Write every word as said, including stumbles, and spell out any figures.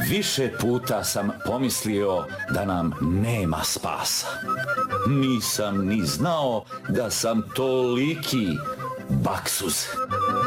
Više puta sam pomislio da nam nema spasa. Nisam ni znao da sam toliki baksuz.